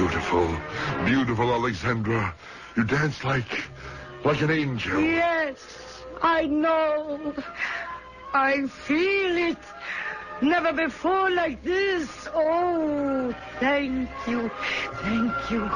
beautiful, beautiful Alexandra. You dance like an angel. Yes, I know. I feel it. Never before like this. Oh, thank you. Thank you.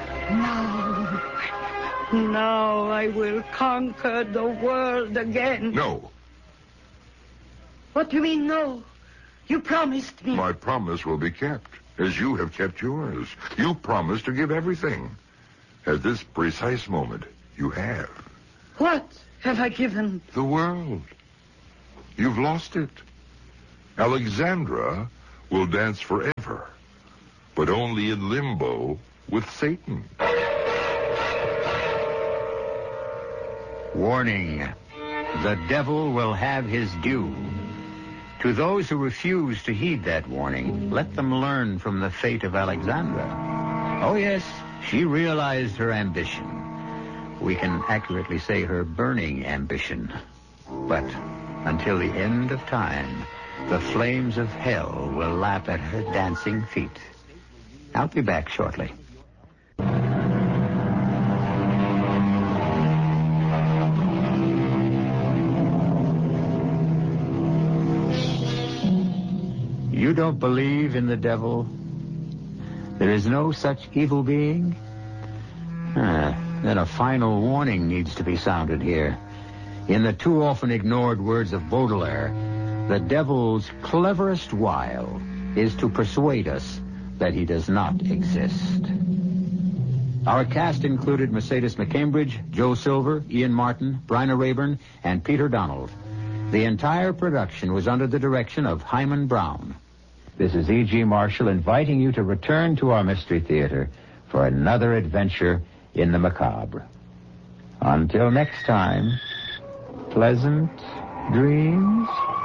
Now I will conquer the world again. No. What do you mean, no? You promised me. My promise will be kept, as you have kept yours. You promised to give everything. At this precise moment, you have. What have I given? The world. You've lost it. Alexandra will dance forever, but only in limbo with Satan. Warning. The devil will have his due. To those who refuse to heed that warning, let them learn from the fate of Alexandra. Oh, yes, she realized her ambition. We can accurately say her burning ambition. But until the end of time, the flames of hell will lap at her dancing feet. I'll be back shortly. You don't believe in the devil? There is no such evil being? Then a final warning needs to be sounded here. In the too often ignored words of Baudelaire, the devil's cleverest wile is to persuade us that he does not exist. Our cast included Mercedes McCambridge, Joe Silver, Ian Martin, Bryna Rayburn, and Peter Donald. The entire production was under the direction of Hyman Brown. This is E.G. Marshall inviting you to return to our Mystery Theater for another adventure in the macabre. Until next time, pleasant dreams.